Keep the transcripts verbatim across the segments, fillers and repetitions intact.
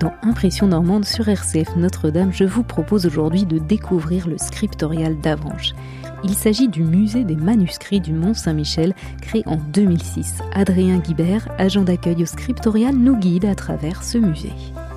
Dans Impression normande sur R C F Notre-Dame, je vous propose aujourd'hui de découvrir le scriptorial d'Avranches. Il s'agit du musée des manuscrits du Mont-Saint-Michel, créé en deux mille six. Adrien Guibert, agent d'accueil au scriptorial, nous guide à travers ce musée.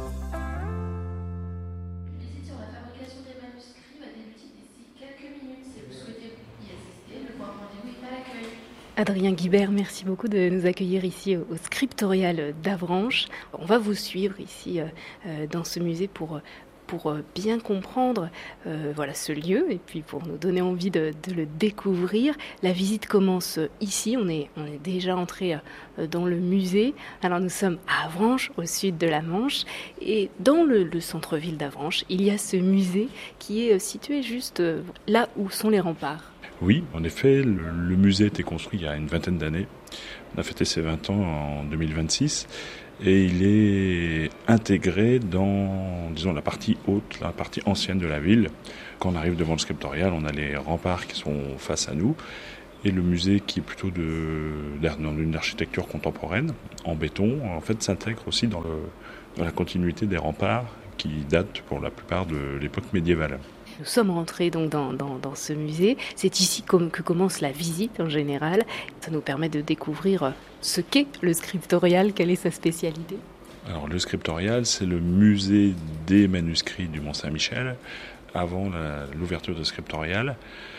Adrien Guibert, merci beaucoup de nous accueillir ici au scriptorial d'Avranches. On va vous suivre ici euh, dans ce musée pour, pour bien comprendre euh, voilà, ce lieu et puis pour nous donner envie de, de le découvrir. La visite commence ici, on est, on est déjà entré euh, dans le musée. Alors nous sommes à Avranches, au sud de la Manche, et dans le, le centre-ville d'Avranches, il y a ce musée qui est situé juste euh, là où sont les remparts. Oui, en effet, le, le musée a été construit il y a une vingtaine d'années. On a fêté ses vingt ans en deux mille vingt-six et il est intégré dans, disons, la partie haute, la partie ancienne de la ville. Quand on arrive devant le scriptorial, on a les remparts qui sont face à nous et le musée qui est plutôt de, d'une architecture contemporaine, en béton, en fait s'intègre aussi dans, le, dans la continuité des remparts qui datent pour la plupart de l'époque médiévale. Nous sommes rentrés donc dans, dans, dans ce musée. C'est ici comme, que commence la visite en général. Ça nous permet de découvrir ce qu'est le scriptorial, quelle est sa spécialité. Alors le scriptorial, c'est le musée des manuscrits du Mont-Saint-Michel. Avant la, l'ouverture du scriptorial,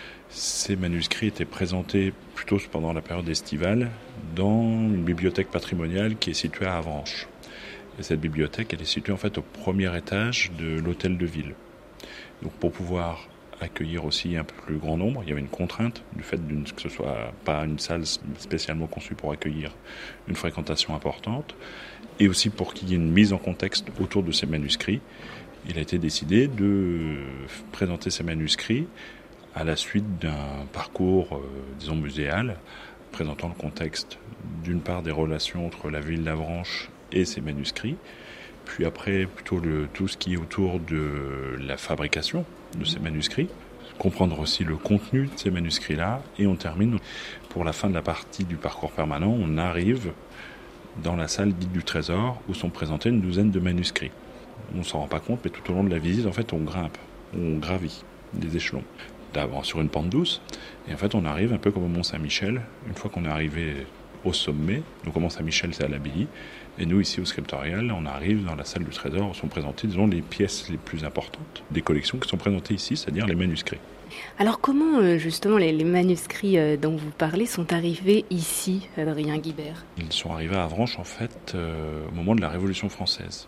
ces manuscrits étaient présentés plutôt pendant la période estivale dans une bibliothèque patrimoniale qui est située à Avranches. Et cette bibliothèque, elle est située en fait au premier étage de l'hôtel de ville. Donc pour pouvoir accueillir aussi un plus grand nombre, il y avait une contrainte du fait d'une, que ce soit pas une salle spécialement conçue pour accueillir une fréquentation importante, et aussi pour qu'il y ait une mise en contexte autour de ces manuscrits. Il a été décidé de présenter ces manuscrits à la suite d'un parcours, euh, disons, muséal, présentant le contexte d'une part des relations entre la ville d'Avranches et ces manuscrits, puis après plutôt le, tout ce qui est autour de la fabrication de ces manuscrits, comprendre aussi le contenu de ces manuscrits-là, et on termine pour la fin de la partie du parcours permanent, on arrive dans la salle dite du trésor où sont présentés une douzaine de manuscrits. On ne s'en rend pas compte, mais tout au long de la visite, en fait, on grimpe, on gravit des échelons. D'abord sur une pente douce, et en fait on arrive un peu comme au Mont-Saint-Michel, une fois qu'on est arrivé au sommet, donc au Mont-Saint-Michel c'est à l'abbaye, et nous ici au scriptorial, on arrive dans la salle du trésor où sont présentées, disons, les pièces les plus importantes des collections qui sont présentées ici, c'est-à-dire les manuscrits. Alors comment justement les, les manuscrits dont vous parlez sont arrivés ici, Adrien Guibert ? Ils sont arrivés à Avranches en fait euh, au moment de la Révolution française.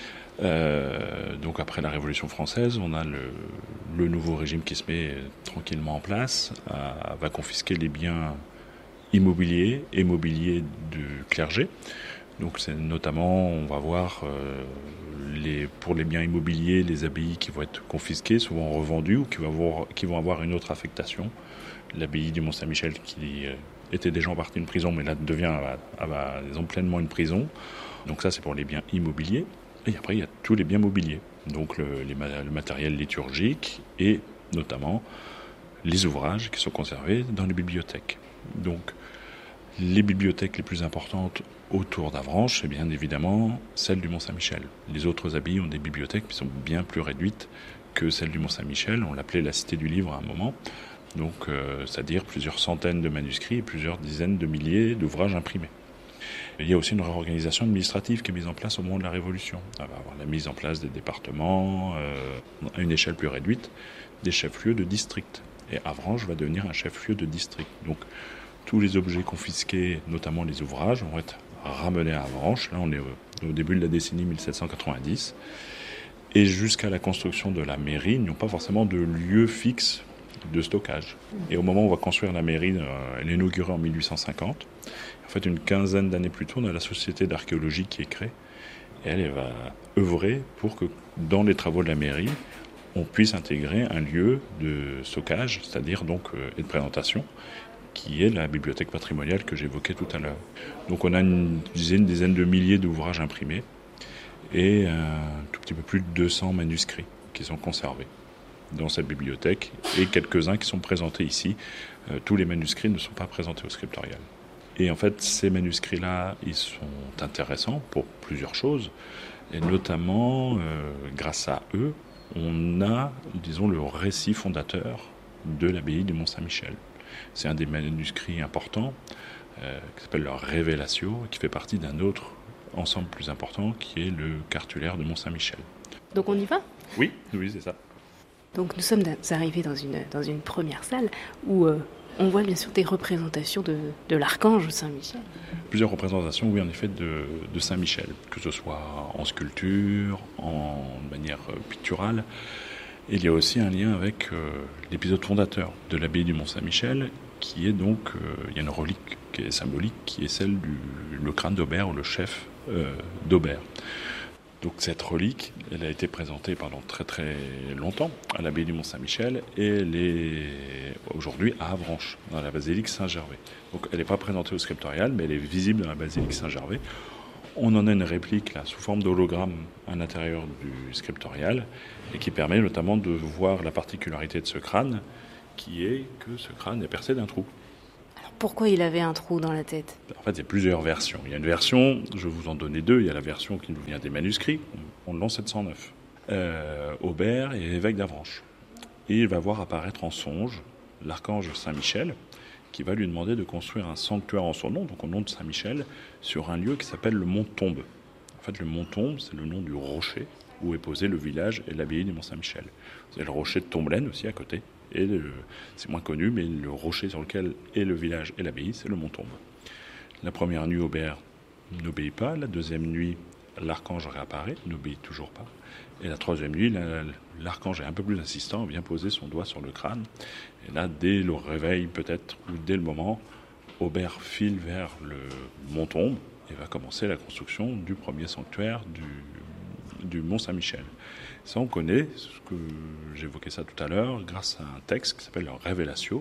Euh, donc après la Révolution française, on a le, le nouveau régime qui se met tranquillement en place, à, va confisquer les biens immobiliers et mobiliers du clergé. Donc c'est notamment, on va voir euh, les, pour les biens immobiliers, les abbayes qui vont être confisquées, souvent revendues ou qui vont avoir, qui vont avoir une autre affectation. L'abbaye du Mont-Saint-Michel qui euh, était déjà en partie une prison, mais là devient à, à, à, disons, pleinement une prison. Donc ça c'est pour les biens immobiliers. Et après il y a tous les biens mobiliers, donc le, les, le matériel liturgique et notamment les ouvrages qui sont conservés dans les bibliothèques. Donc les bibliothèques les plus importantes autour d'Avranches, c'est bien évidemment celle du Mont-Saint-Michel. Les autres abbayes ont des bibliothèques qui sont bien plus réduites que celle du Mont-Saint-Michel. On l'appelait la Cité du Livre à un moment. Donc, euh, c'est-à-dire plusieurs centaines de manuscrits et plusieurs dizaines de milliers d'ouvrages imprimés. Il y a aussi une réorganisation administrative qui est mise en place au moment de la Révolution. On va avoir la mise en place des départements, euh, à une échelle plus réduite, des chefs-lieux de district. Et Avranches va devenir un chef-lieu de district. Donc, tous les objets confisqués, notamment les ouvrages, vont être ramenés à Avranches. Là, on est au, au début de la décennie mille sept cent quatre-vingt-dix. Et jusqu'à la construction de la mairie, ils n'ont pas forcément de lieu fixe de stockage. Et au moment où on va construire la mairie, euh, elle est inaugurée en mille huit cent cinquante. En fait, une quinzaine d'années plus tôt, on a la société d'archéologie qui est créée. Et elle, elle va œuvrer pour que, dans les travaux de la mairie, on puisse intégrer un lieu de stockage, c'est-à-dire donc euh, et de présentation, qui est la bibliothèque patrimoniale que j'évoquais tout à l'heure. Donc on a une dizaine, une dizaine de milliers d'ouvrages imprimés et un tout petit peu plus de deux cents manuscrits qui sont conservés dans cette bibliothèque et quelques-uns qui sont présentés ici. Euh, tous les manuscrits ne sont pas présentés au scriptorial. Et en fait, ces manuscrits-là, ils sont intéressants pour plusieurs choses. Et notamment, euh, grâce à eux, on a, disons, le récit fondateur de l'abbaye du Mont-Saint-Michel. C'est un des manuscrits importants euh, qui s'appelle le Révélatio, qui fait partie d'un autre ensemble plus important qui est le cartulaire de Mont-Saint-Michel. Donc on y va ? Oui, oui, c'est ça. Donc nous sommes arrivés dans une, dans une première salle où euh, on voit bien sûr des représentations de, de l'archange Saint-Michel. Plusieurs représentations, oui, en effet, de, de Saint-Michel, que ce soit en sculpture, en manière picturale. Et il y a aussi un lien avec euh, l'épisode fondateur de l'abbaye du Mont-Saint-Michel, qui est donc, euh, il y a une relique qui est symbolique, qui est celle du le crâne d'Aubert, ou le chef euh, d'Aubert. Donc cette relique, elle a été présentée pendant très très longtemps à l'abbaye du Mont-Saint-Michel et elle est aujourd'hui à Avranches, dans la basilique Saint-Gervais. Donc elle n'est pas présentée au scriptorial, mais elle est visible dans la basilique Saint-Gervais. On en a une réplique là, sous forme d'hologramme à l'intérieur du scriptorial et qui permet notamment de voir la particularité de ce crâne, qui est que ce crâne est percé d'un trou. Pourquoi il avait un trou dans la tête ? En fait, il y a plusieurs versions. Il y a une version, je vais vous en donner deux. Il y a la version qui nous vient des manuscrits, en l'an sept cent neuf. Euh, Aubert est évêque d'Avranches. Et il va voir apparaître en songe l'archange Saint-Michel, qui va lui demander de construire un sanctuaire en son nom, donc au nom de Saint-Michel, sur un lieu qui s'appelle le Mont Tombe. En fait, le Mont Tombe, c'est le nom du rocher où est posé le village et l'abbaye du Mont-Saint-Michel. C'est le rocher de Tomblaine aussi à côté. Et le, c'est moins connu, mais le rocher sur lequel est le village et l'abbaye, c'est le Mont Tombe. La première nuit, Aubert n'obéit pas. La deuxième nuit, l'archange réapparaît, n'obéit toujours pas. Et la troisième nuit, la, l'archange est un peu plus insistant, vient poser son doigt sur le crâne. Et là, dès le réveil peut-être, ou dès le moment, Aubert file vers le Mont Tombe et va commencer la construction du premier sanctuaire du, du Mont Saint-Michel. Ça, on connaît, ce que j'évoquais ça tout à l'heure, grâce à un texte qui s'appelle le Révélatio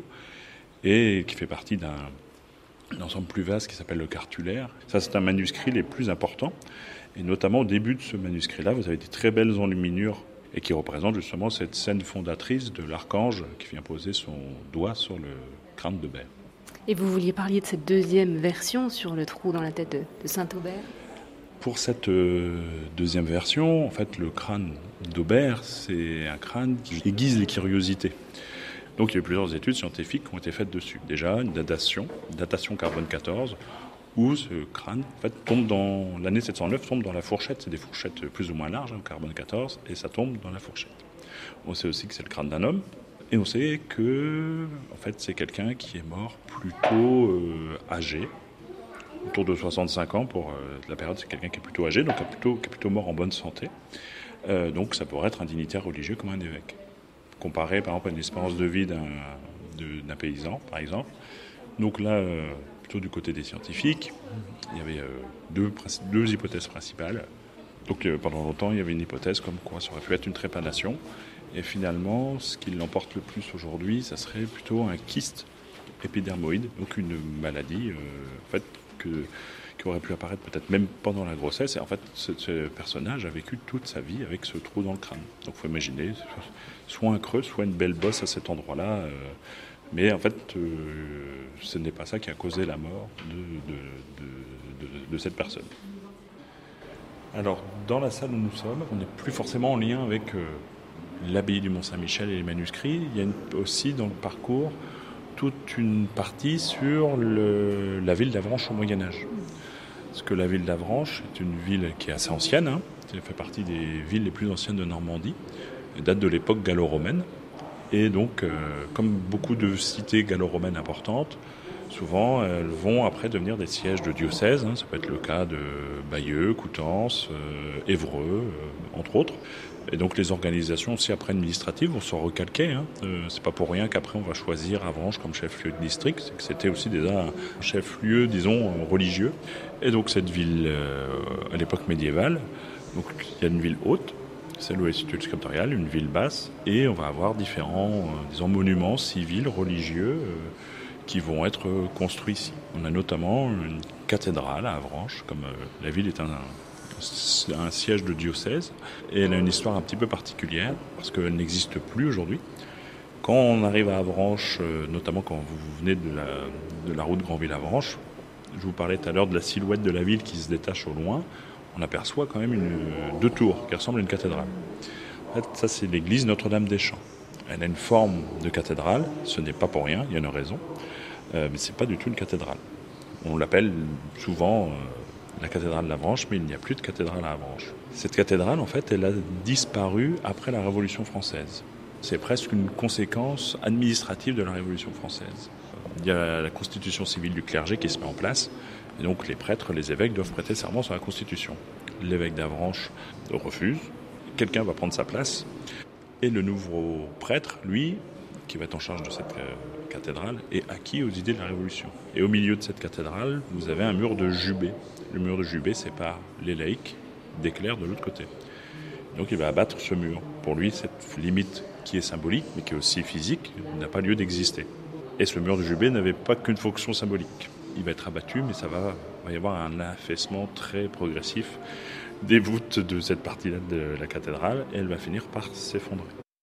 et qui fait partie d'un, d'un ensemble plus vaste qui s'appelle le cartulaire. Ça, c'est un manuscrit les plus importants. Et notamment au début de ce manuscrit-là, vous avez des très belles enluminures et qui représentent justement cette scène fondatrice de l'archange qui vient poser son doigt sur le crâne d'Aubert. Et vous vouliez parler de cette deuxième version sur le trou dans la tête de, de Saint-Aubert ? Pour cette euh, deuxième version, en fait, le crâne d'Aubert, c'est un crâne qui aiguise les curiosités. Donc il y a eu plusieurs études scientifiques qui ont été faites dessus. Déjà, une datation, une datation carbone quatorze, où ce crâne en fait, tombe dans l'année sept cent neuf, tombe dans la fourchette. C'est des fourchettes plus ou moins larges, hein, carbone quatorze, et ça tombe dans la fourchette. On sait aussi que c'est le crâne d'un homme, et on sait que en fait, c'est quelqu'un qui est mort plutôt euh, âgé, autour de soixante-cinq ans pour euh, la période, c'est quelqu'un qui est plutôt âgé, donc qui est plutôt, qui est plutôt mort en bonne santé. Euh, donc ça pourrait être un dignitaire religieux comme un évêque. Comparé par exemple à une espérance de vie d'un, de, d'un paysan, par exemple. Donc là, euh, plutôt du côté des scientifiques, il y avait euh, deux, deux hypothèses principales. Donc euh, pendant longtemps, il y avait une hypothèse comme quoi ça aurait pu être une trépanation. Et finalement, ce qui l'emporte le plus aujourd'hui, ça serait plutôt un kyste épidermoïde, donc une maladie euh, en fait, que, qui aurait pu apparaître peut-être même pendant la grossesse. Et en fait, ce, ce personnage a vécu toute sa vie avec ce trou dans le crâne. Donc il faut imaginer soit un creux, soit une belle bosse à cet endroit-là. Euh, mais en fait, euh, ce n'est pas ça qui a causé la mort de, de, de, de, de cette personne. Alors, dans la salle où nous sommes, on n'est plus forcément en lien avec euh, l'abbaye du Mont-Saint-Michel et les manuscrits. Il y a une, aussi dans le parcours toute une partie sur le, la ville d'Avranches au Moyen-Âge. Parce que la ville d'Avranches est une ville qui est assez ancienne, hein, elle fait partie des villes les plus anciennes de Normandie, elle date de l'époque gallo-romaine. Et donc, euh, comme beaucoup de cités gallo-romaines importantes, souvent elles vont après devenir des sièges de diocèses. Hein, ça peut être le cas de Bayeux, Coutances, euh, Évreux, euh, entre autres. Et donc les organisations aussi après administratives vont se recalquer. Hein. Euh, c'est pas pour rien qu'après on va choisir Avranches comme chef-lieu de district, c'est que c'était aussi déjà un chef-lieu, disons, religieux. Et donc cette ville, euh, à l'époque médiévale, donc il y a une ville haute, celle où est situé le scriptorial, une ville basse, et on va avoir différents, euh, disons, monuments civils, religieux, euh, qui vont être construits ici. On a notamment une cathédrale à Avranches, comme euh, la ville est un C'est un siège de diocèse et elle a une histoire un petit peu particulière parce qu'elle n'existe plus aujourd'hui. Quand on arrive à Avranches, notamment quand vous venez de la, de la route Granville-Avranches, je vous parlais tout à l'heure de la silhouette de la ville qui se détache au loin. on aperçoit quand même une, deux tours qui ressemblent à une cathédrale. En fait, ça, c'est l'église Notre-Dame-des-Champs. Elle a une forme de cathédrale, ce n'est pas pour rien, il y a une raison, euh, mais ce n'est pas du tout une cathédrale. On l'appelle souvent euh, la cathédrale d'Avranches, mais il n'y a plus de cathédrale à Avranches. Cette cathédrale, en fait, elle a disparu après la Révolution française. C'est presque une conséquence administrative de la Révolution française. Il y a la constitution civile du clergé qui se met en place, et donc les prêtres, les évêques doivent prêter serment sur la constitution. L'évêque d'Avranches refuse, quelqu'un va prendre sa place, et le nouveau prêtre, lui, qui va être en charge de cette cathédrale, est acquis aux idées de la Révolution. Et au milieu de cette cathédrale, vous avez un mur de jubé. Le mur de jubé sépare les laïcs des clercs de l'autre côté. Donc il va abattre ce mur. Pour lui, cette limite qui est symbolique, mais qui est aussi physique, n'a pas lieu d'exister. Et ce mur de jubé n'avait pas qu'une fonction symbolique. Il va être abattu, mais ça va, va y avoir un affaissement très progressif des voûtes de cette partie-là de la cathédrale, et elle va finir par s'effondrer.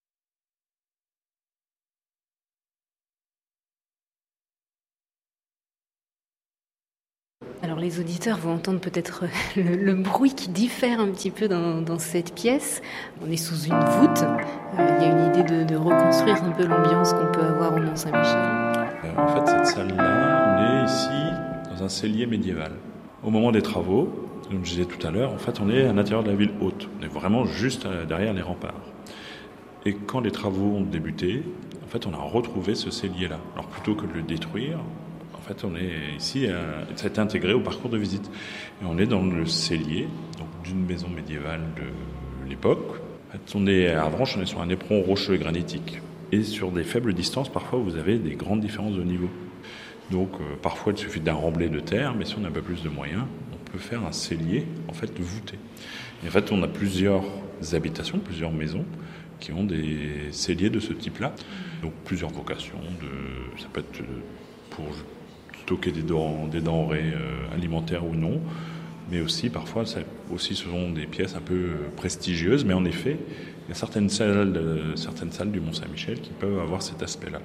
Alors les auditeurs vont entendre peut-être le, le bruit qui diffère un petit peu dans, dans cette pièce. On est sous une voûte. Euh, il y a une idée de, de reconstruire un peu l'ambiance qu'on peut avoir au Mont-Saint-Michel. Euh, en fait, cette salle-là, on est ici dans un cellier médiéval. Au moment des travaux, comme je disais tout à l'heure, en fait, on est à l'intérieur de la ville haute. On est vraiment juste derrière les remparts. Et quand les travaux ont débuté, en fait, on a retrouvé ce cellier-là. Alors plutôt que de le détruire, en fait, on est ici, euh, ça a été intégré au parcours de visite. Et on est dans le cellier, donc d'une maison médiévale de l'époque. En fait, on est à Avranches, on est sur un éperon rocheux et granitique. Et sur des faibles distances, parfois, vous avez des grandes différences de niveau. Donc, euh, parfois, il suffit d'un remblai de terre, mais si on a un peu plus de moyens, on peut faire un cellier, en fait, voûté. Et en fait, on a plusieurs habitations, plusieurs maisons, qui ont des celliers de ce type-là. Donc, plusieurs vocations. De, ça peut être pour stocker des, dent, des denrées euh, alimentaires ou non, mais aussi parfois ça, aussi ce sont des pièces un peu prestigieuses, mais en effet il y a certaines salles, euh, certaines salles du Mont-Saint-Michel qui peuvent avoir cet aspect-là.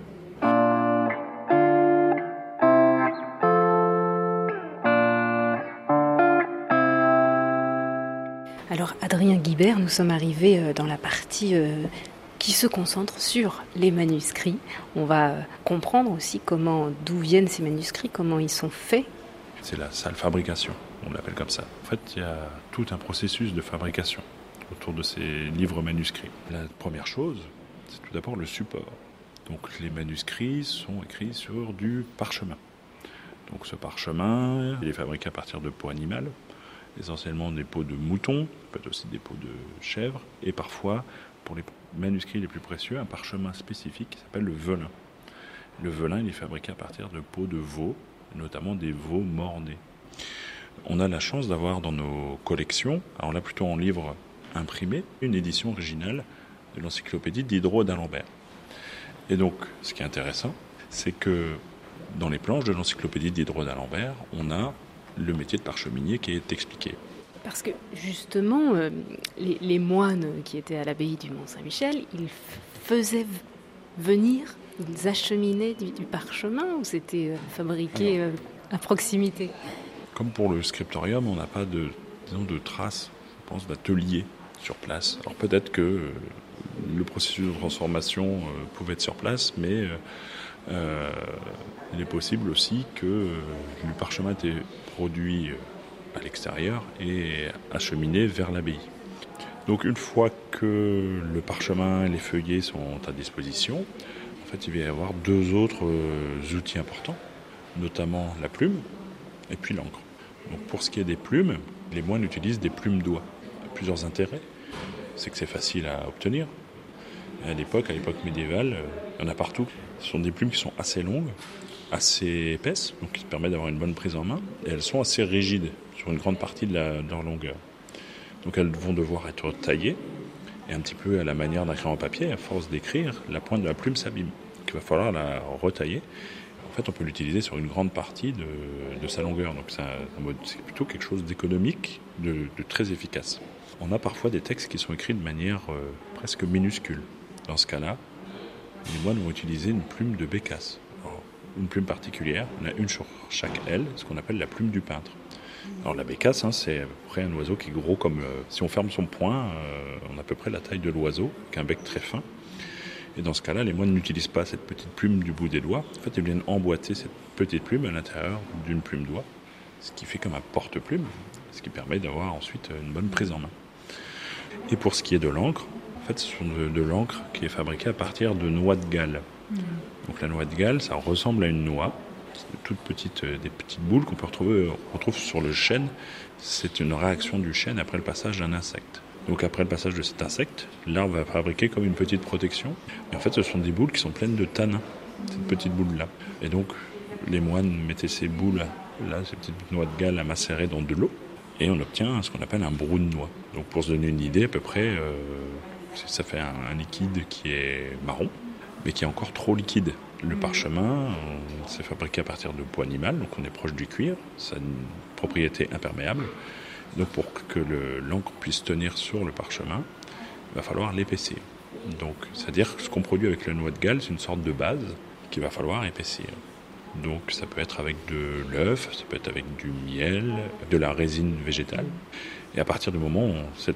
Alors Adrien Guibert, nous sommes arrivés dans la partie euh, qui se concentre sur les manuscrits. On va comprendre aussi comment, d'où viennent ces manuscrits, comment ils sont faits. C'est la salle fabrication, on l'appelle comme ça. En fait, il y a tout un processus de fabrication autour de ces livres manuscrits. La première chose, c'est tout d'abord le support. Donc les manuscrits sont écrits sur du parchemin. Donc ce parchemin, il est fabriqué à partir de peaux animales, essentiellement des peaux de mouton, peut-être aussi des peaux de chèvre, et parfois, pour les manuscrits les plus précieux, un parchemin spécifique qui s'appelle le velin. Le velin, il est fabriqué à partir de peaux de veau, notamment des veaux mornés. On a la chance d'avoir dans nos collections, alors là plutôt en livre imprimé, une édition originale de l'encyclopédie Diderot d'Alembert. Et donc, ce qui est intéressant, c'est que dans les planches de l'encyclopédie Diderot d'Alembert, on a le métier de parcheminier qui est expliqué. Parce que justement, euh, les, les moines qui étaient à l'abbaye du Mont-Saint-Michel, ils f- faisaient v- venir, ils acheminaient du, du parchemin ou c'était euh, fabriqué euh, à proximité? Comme pour le scriptorium, on n'a pas de, disons, de traces, je pense, d'atelier sur place. Alors peut-être que euh, le processus de transformation euh, pouvait être sur place, mais euh, euh, il est possible aussi que euh, le parchemin était produit euh, à l'extérieur et acheminé vers l'abbaye. Donc une fois que le parchemin et les feuillets sont à disposition, en fait il va y avoir deux autres euh, outils importants, notamment la plume et puis l'encre. Donc pour ce qui est des plumes, les moines utilisent des plumes d'oie. Il y a plusieurs intérêts. C'est que c'est facile à obtenir. À l'époque, à l'époque médiévale, euh, il y en a partout. Ce sont des plumes qui sont assez longues, assez épaisses, donc qui permettent d'avoir une bonne prise en main, et elles sont assez rigides sur une grande partie de, la, de leur longueur. Donc elles vont devoir être taillées, et un petit peu à la manière d'un crayon à papier, à force d'écrire, la pointe de la plume s'abîme. Donc il va falloir la retailler. En fait, on peut l'utiliser sur une grande partie de, de sa longueur. Donc c'est, un, c'est plutôt quelque chose d'économique, de, de très efficace. On a parfois des textes qui sont écrits de manière euh, presque minuscule. Dans ce cas-là, les moines vont utiliser une plume de bécasse. Alors, une plume particulière, on a une sur chaque aile, ce qu'on appelle la plume du peintre. Alors la bécasse, hein, c'est à peu près un oiseau qui est gros comme... Euh, si on ferme son poing, euh, on a à peu près la taille de l'oiseau, avec un bec très fin. Et dans ce cas-là, les moines n'utilisent pas cette petite plume du bout des doigts. En fait, ils viennent emboîter cette petite plume à l'intérieur d'une plume d'oie, ce qui fait comme un porte-plume, ce qui permet d'avoir ensuite une bonne prise en main. Et pour ce qui est de l'encre, en fait, ce sont de, de l'encre qui est fabriquée à partir de noix de Galles. Mmh. Donc la noix de Galles, ça ressemble à une noix, toutes petites, des petites boules qu'on peut retrouver, on retrouve sur le chêne. C'est une réaction du chêne après le passage d'un insecte. Donc après le passage de cet insecte, l'arbre va fabriquer comme une petite protection. Et en fait, ce sont des boules qui sont pleines de tanins, cette petite boule-là. Et donc, les moines mettaient ces boules, là, ces petites noix de Galles à macérer dans de l'eau. Et on obtient ce qu'on appelle un brou de noix. Donc pour se donner une idée, à peu près, euh, ça fait un, un liquide qui est marron, mais qui est encore trop liquide. Le parchemin, c'est fabriqué à partir de peau animale, donc on est proche du cuir, ça a une propriété imperméable. Donc pour que le, l'encre puisse tenir sur le parchemin, il va falloir l'épaissir. Donc, c'est-à-dire que ce qu'on produit avec la noix de Galles, c'est une sorte de base qu'il va falloir épaissir. Donc ça peut être avec de l'œuf, ça peut être avec du miel, de la résine végétale. Et à partir du moment où cette